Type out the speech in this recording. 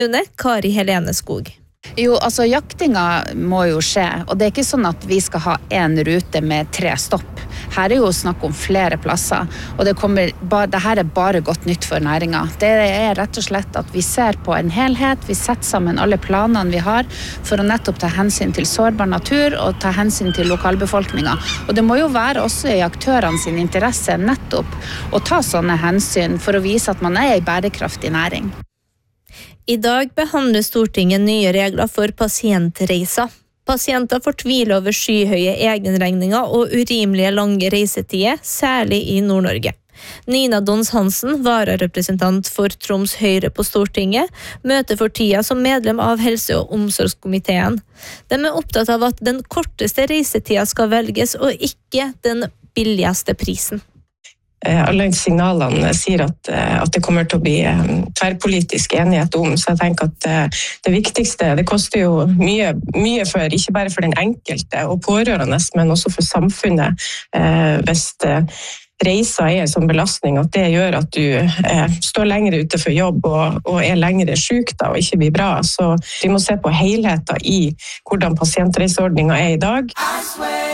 Kari Helene Skog. Jo, altså jaktinga må jo skje, og det ikke sånn at vi skal ha en rute med 3 stopp. Her jo snakk om flere plasser, og det her bare godt nytt for næringa. Det rett og slett at vi ser på en helhet, vi setter sammen alle planene vi har for å nettopp ta hensyn til sårbar natur og ta hensyn til lokalbefolkninga. Og det må jo være også i aktørene sin interesse nettopp å ta sånne hensyn for å vise at man en bærekraftig næring. I dag behandler Stortinget nye regler for pasientreiser. Pasienter fortviler over skyhøye egenregninger og urimelige lange reisetider, særlig i Nord-Norge. Nina Dons Hansen, vararepresentant for Troms Høyre på Stortinget, møter for tida som medlem av helse- og omsorgskomiteen. De opptatt av at den korteste reisetida skal velges, og ikke den billigste prisen. Alle signalene sier at det kommer til å bli tverrpolitisk enighet om, så jeg tenker at det viktigste, det koster jo mye for, ikke bare for den enkelte og pårørende, men også for samfunnet, hvis reiser en sånn belastning, at det gjør at du står lenger ute for jobb og lengre syk da, og ikke blir bra. Så vi må se på helheten i hvordan pasientreiseordningen i dag.